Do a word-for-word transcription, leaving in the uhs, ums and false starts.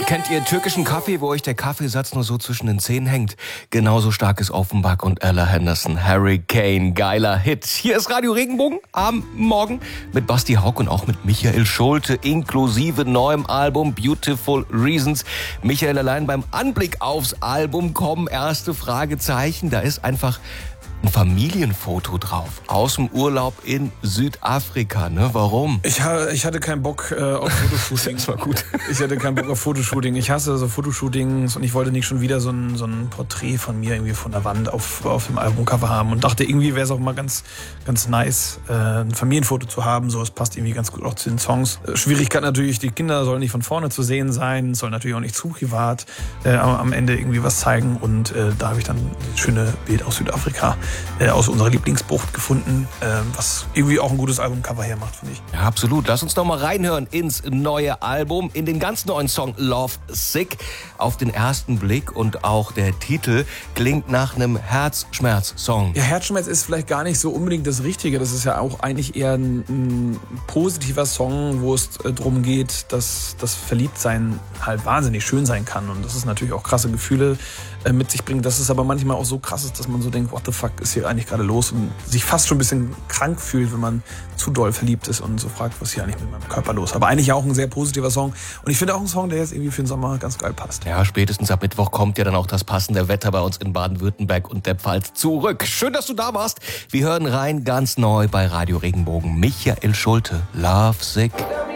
Kennt ihr türkischen Kaffee, wo euch der Kaffeesatz nur so zwischen den Zähnen hängt? Genauso stark ist Offenbach und Ella Henderson. Hurricane, geiler Hit. Hier ist Radio Regenbogen am Morgen mit Basti Hauck und auch mit Michael Schulte, inklusive neuem Album Beautiful Reasons. Michael, allein beim Anblick aufs Album kommen erste Fragezeichen. Da ist einfach ein Familienfoto drauf, aus dem Urlaub in Südafrika, ne? Warum? Ich, ha- ich hatte keinen Bock äh, auf Fotoshooting. Das war gut. Ich hatte keinen Bock auf Fotoshooting. Ich hasse so Fotoshootings und ich wollte nicht schon wieder so ein, so ein Porträt von mir irgendwie von der Wand auf, auf dem Albumcover haben und dachte, irgendwie wäre es auch mal ganz, ganz nice, äh, ein Familienfoto zu haben. So, es passt irgendwie ganz gut auch zu den Songs. Äh, Schwierigkeit natürlich, die Kinder sollen nicht von vorne zu sehen sein, es soll natürlich auch nicht zu privat äh, am Ende irgendwie was zeigen und äh, da habe ich dann ein schönes Bild aus Südafrika Äh, aus unserer Lieblingsbucht gefunden, äh, was irgendwie auch ein gutes Albumcover hermacht, finde ich. Ja, absolut. Lass uns noch mal reinhören ins neue Album, in den ganz neuen Song Love Sick. Auf den ersten Blick und auch der Titel klingt nach einem Herzschmerz-Song. Ja, Herzschmerz ist vielleicht gar nicht so unbedingt das Richtige. Das ist ja auch eigentlich eher ein, ein positiver Song, wo es äh, darum geht, dass das Verliebtsein halt wahnsinnig schön sein kann und dass es natürlich auch krasse Gefühle äh, mit sich bringt. Dass es aber manchmal auch so krass ist, dass man so denkt, what the fuck ist hier eigentlich gerade los und sich fast schon ein bisschen krank fühlt, wenn man zu doll verliebt ist und so fragt, was ist hier eigentlich mit meinem Körper los. Aber eigentlich auch ein sehr positiver Song und ich finde auch ein Song, der jetzt irgendwie für den Sommer ganz geil passt. Ja, spätestens ab Mittwoch kommt ja dann auch das passende Wetter bei uns in Baden-Württemberg und der Pfalz zurück. Schön, dass du da warst. Wir hören rein ganz neu bei Radio Regenbogen. Michael Schulte, Love Sick.